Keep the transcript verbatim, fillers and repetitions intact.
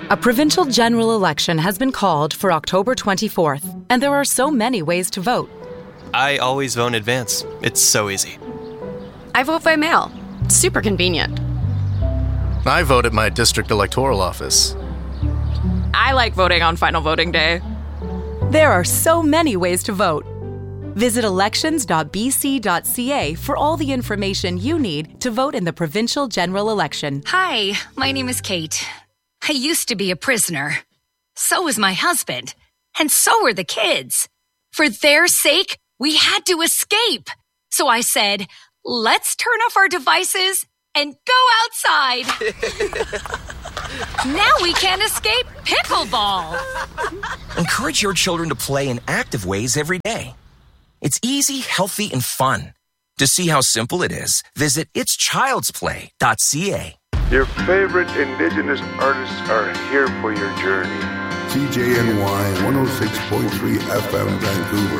A provincial general election has been called for October twenty-fourth, and there are so many ways to vote. I always vote in advance. It's so easy. I vote by mail. Super convenient. I vote at my district electoral office. I like voting on final voting day. There are so many ways to vote. Visit elections dot b c dot c a for all the information you need to vote in the provincial general election. Hi, my name is Kate. I used to be a prisoner. So was my husband. And so were the kids. For their sake, we had to escape. So I said, let's turn off our devices and go outside. Now we can't escape pickleball. Encourage your children to play in active ways every day. It's easy, healthy, and fun. To see how simple it is, visit its childs play dot c a. Your favorite Indigenous artists are here for your journey. C J N Y one oh six point three F M Vancouver.